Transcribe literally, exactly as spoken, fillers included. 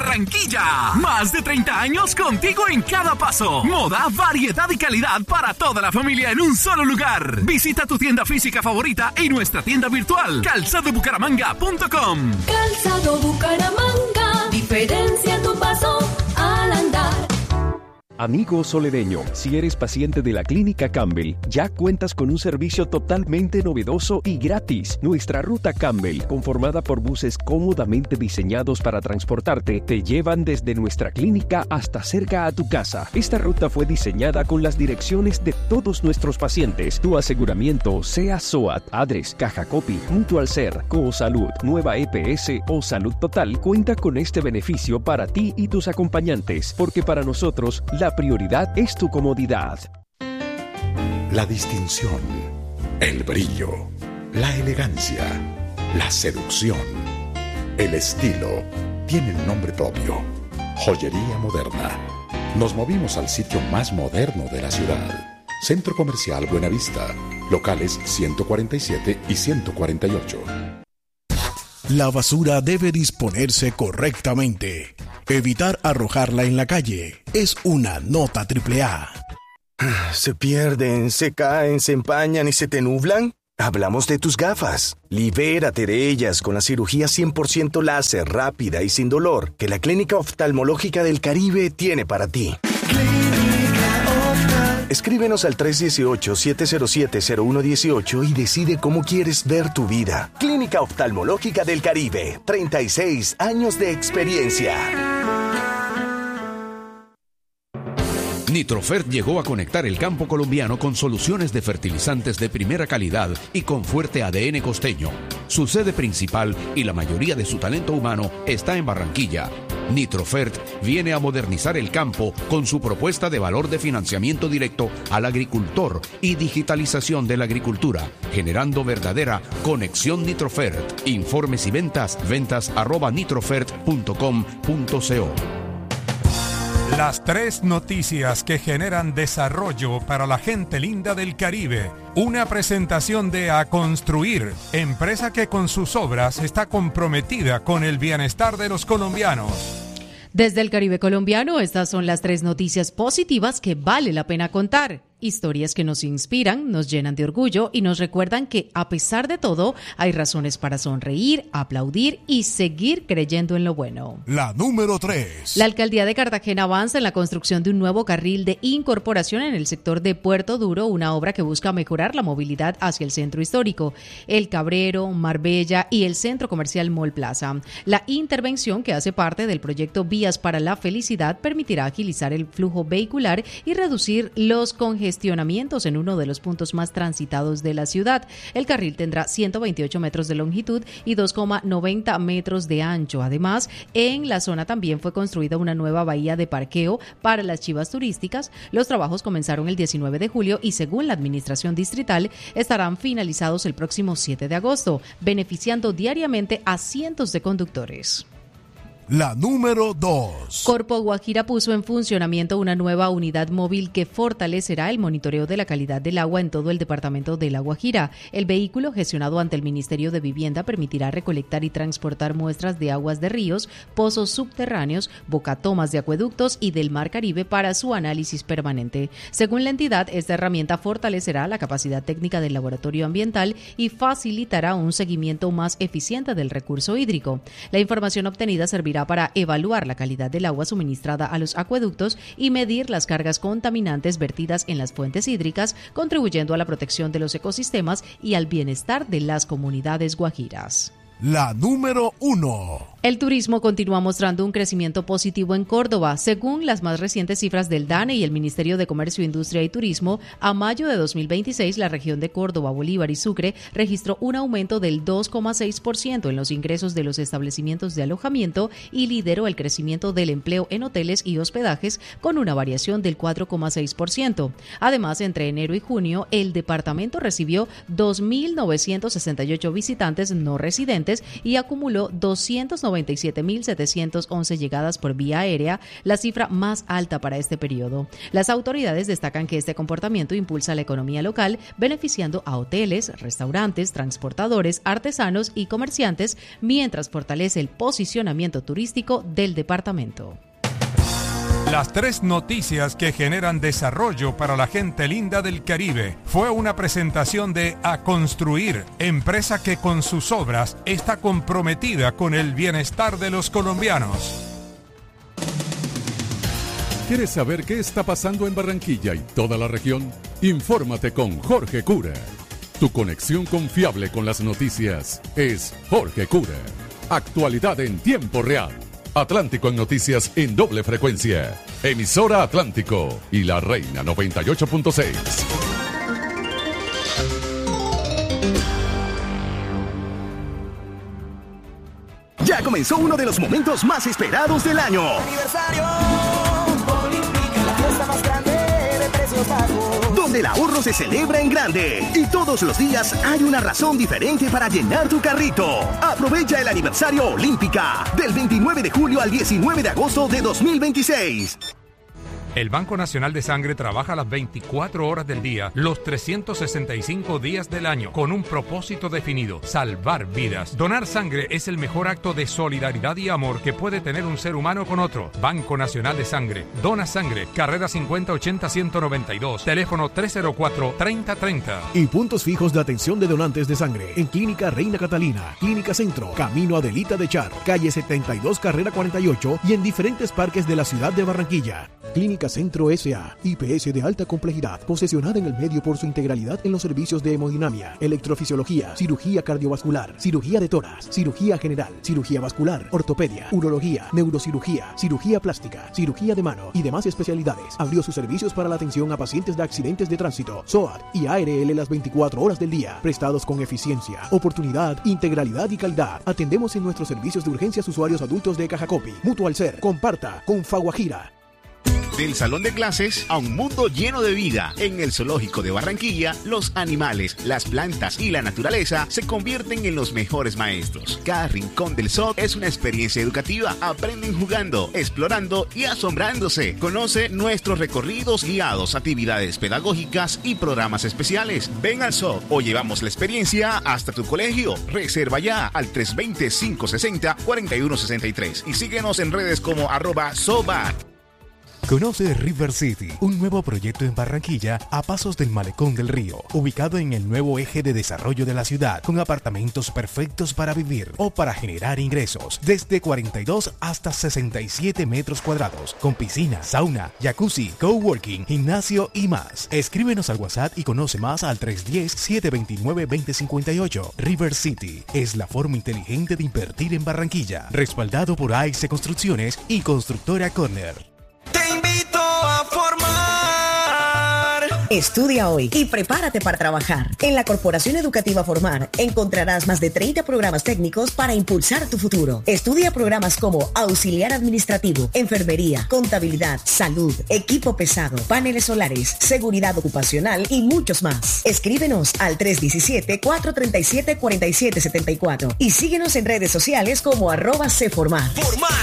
Barranquilla. Más de treinta años contigo en cada paso. Moda, variedad y calidad para toda la familia en un solo lugar. Visita tu tienda física favorita y nuestra tienda virtual calzado bucaramanga punto com. Calzado Bucaramanga, diferencia en tu paso al andar. Amigo solereño, si eres paciente de la Clínica Campbell, ya cuentas con un servicio totalmente novedoso y gratis. Nuestra ruta Campbell, conformada por buses cómodamente diseñados para transportarte, te llevan desde nuestra clínica hasta cerca a tu casa. Esta ruta fue diseñada con las direcciones de todos nuestros pacientes. Tu aseguramiento, sea SOAT, ADRES, Caja Copy, Mutual Ser, Cosalud, Nueva E P S o Salud Total, cuenta con este beneficio para ti y tus acompañantes, porque para nosotros, la La prioridad es tu comodidad. La distinción, el brillo, la elegancia, la seducción, el estilo, tienen nombre propio. Joyería Moderna. Nos movimos al sitio más moderno de la ciudad. Centro Comercial Buenavista. Locales ciento cuarenta y siete y ciento cuarenta y ocho. La basura debe disponerse correctamente. Evitar arrojarla en la calle es una nota triple A. ¿Se pierden, se caen, se empañan y se te nublan? Hablamos de tus gafas. Libérate de ellas con la cirugía cien por ciento láser rápida y sin dolor que la Clínica Oftalmológica del Caribe tiene para ti. Escríbenos al tres uno ocho, siete cero siete, cero uno uno ocho y decide cómo quieres ver tu vida. Clínica Oftalmológica del Caribe, treinta y seis años de experiencia. Nitrofert llegó a conectar el campo colombiano con soluciones de fertilizantes de primera calidad y con fuerte A D N costeño. Su sede principal y la mayoría de su talento humano está en Barranquilla. Nitrofert viene a modernizar el campo con su propuesta de valor de financiamiento directo al agricultor y digitalización de la agricultura, generando verdadera conexión Nitrofert. Informes y ventas, ventas arroba nitrofert punto com punto co. Las tres noticias que generan desarrollo para la gente linda del Caribe. Una presentación de A Construir, empresa que con sus obras está comprometida con el bienestar de los colombianos. Desde el Caribe colombiano, estas son las tres noticias positivas que vale la pena contar. Historias que nos inspiran, nos llenan de orgullo y nos recuerdan que, a pesar de todo, hay razones para sonreír, aplaudir y seguir creyendo en lo bueno. La número tres. La alcaldía de Cartagena avanza en la construcción de un nuevo carril de incorporación en el sector de Puerto Duro, una obra que busca mejorar la movilidad hacia el centro histórico, El Cabrero, Marbella y el centro comercial Mall Plaza. La intervención, que hace parte del proyecto Vías para la Felicidad, permitirá agilizar el flujo vehicular y reducir los congestionamientos gestionamientos en uno de los puntos más transitados de la ciudad. El carril tendrá ciento veintiocho metros de longitud y dos coma noventa metros de ancho. Además, en la zona también fue construida una nueva bahía de parqueo para las chivas turísticas. Los trabajos comenzaron el diecinueve de julio y, según la administración distrital, estarán finalizados el próximo siete de agosto, beneficiando diariamente a cientos de conductores. La número dos. Corpo Guajira puso en funcionamiento una nueva unidad móvil que fortalecerá el monitoreo de la calidad del agua en todo el departamento de La Guajira. El vehículo, gestionado ante el Ministerio de Vivienda, permitirá recolectar y transportar muestras de aguas de ríos, pozos subterráneos, bocatomas de acueductos y del Mar Caribe para su análisis permanente. Según la entidad, esta herramienta fortalecerá la capacidad técnica del laboratorio ambiental y facilitará un seguimiento más eficiente del recurso hídrico. La información obtenida servirá para evaluar la calidad del agua suministrada a los acueductos y medir las cargas contaminantes vertidas en las fuentes hídricas, contribuyendo a la protección de los ecosistemas y al bienestar de las comunidades guajiras. La número uno. El turismo continúa mostrando un crecimiento positivo en Córdoba. Según las más recientes cifras del DANE y el Ministerio de Comercio, Industria y Turismo, a mayo de dos mil veintiséis, la región de Córdoba, Bolívar y Sucre registró un aumento del dos coma seis por ciento en los ingresos de los establecimientos de alojamiento y lideró el crecimiento del empleo en hoteles y hospedajes con una variación del cuatro coma seis por ciento. Además, entre enero y junio, el departamento recibió dos mil novecientos sesenta y ocho visitantes no residentes pacientes y acumuló doscientos noventa y siete mil setecientos once llegadas por vía aérea, la cifra más alta para este periodo. Las autoridades destacan que este comportamiento impulsa la economía local, beneficiando a hoteles, restaurantes, transportadores, artesanos y comerciantes, mientras fortalece el posicionamiento turístico del departamento. Las tres noticias que generan desarrollo para la gente linda del Caribe fue una presentación de A Construir, empresa que con sus obras está comprometida con el bienestar de los colombianos. ¿Quieres saber qué está pasando en Barranquilla y toda la región? Infórmate con Jorge Cura. Tu conexión confiable con las noticias es Jorge Cura. Actualidad en tiempo real. Atlántico en noticias en doble frecuencia. Emisora Atlántico y La Reina noventa y ocho punto seis. Ya comenzó uno de los momentos más esperados del año. Aniversario Olímpica, la fiesta más grande de precios bajos. Donde el ahorro se celebra en grande. Y todos los días hay una razón diferente para llenar tu carrito. Aprovecha el aniversario Olímpica del veintinueve de julio al diecinueve de agosto de dos mil veintiséis. El Banco Nacional de Sangre trabaja las veinticuatro horas del día, los trescientos sesenta y cinco días del año, con un propósito definido: salvar vidas. Donar sangre es el mejor acto de solidaridad y amor que puede tener un ser humano con otro. Banco Nacional de Sangre. Dona sangre. Carrera cincuenta ochenta ciento noventa y dos. Teléfono tres cero cuatro, treinta treinta. Y puntos fijos de atención de donantes de sangre en Clínica Reina Catalina, Clínica Centro, Camino Adelita de Char, Calle setenta y dos, Carrera cuarenta y ocho y en diferentes parques de la ciudad de Barranquilla. Clínica Centro S A, I P S de alta complejidad, posesionada en el medio por su integralidad en los servicios de hemodinamia, electrofisiología, cirugía cardiovascular, cirugía de tórax, cirugía general, cirugía vascular, ortopedia, urología, neurocirugía, cirugía plástica, cirugía de mano y demás especialidades. Abrió sus servicios para la atención a pacientes de accidentes de tránsito, S O A T y A R L las veinticuatro horas del día, prestados con eficiencia, oportunidad, integralidad y calidad. Atendemos en nuestros servicios de urgencias usuarios adultos de Cajacopi, Mutual Ser, Comparta, Confaguajira. Del salón de clases a un mundo lleno de vida. En el Zoológico de Barranquilla, los animales, las plantas y la naturaleza se convierten en los mejores maestros. Cada rincón del zoo es una experiencia educativa. Aprenden jugando, explorando y asombrándose. Conoce nuestros recorridos guiados, actividades pedagógicas y programas especiales. Ven al zoo o llevamos la experiencia hasta tu colegio. Reserva ya al tres dos cero, cinco seis cero, cuatro uno seis tres y síguenos en redes como arroba zoobat. Conoce River City, un nuevo proyecto en Barranquilla a pasos del Malecón del Río, ubicado en el nuevo eje de desarrollo de la ciudad, con apartamentos perfectos para vivir o para generar ingresos, desde cuarenta y dos hasta sesenta y siete metros cuadrados, con piscina, sauna, jacuzzi, coworking, gimnasio y más. Escríbenos al WhatsApp y conoce más al tres uno cero, siete dos nueve, dos cero cinco ocho. River City es la forma inteligente de invertir en Barranquilla, respaldado por A I C E Construcciones y Constructora Corner. Te invito a formar. Estudia hoy y prepárate para trabajar. En la Corporación Educativa Formar encontrarás más de treinta programas técnicos para impulsar tu futuro. Estudia programas como auxiliar administrativo, enfermería, contabilidad, salud, equipo pesado, paneles solares, seguridad ocupacional y muchos más. Escríbenos al tres uno siete, cuatro tres siete, cuatro siete siete cuatro y síguenos en redes sociales como arroba ceformar. Formar.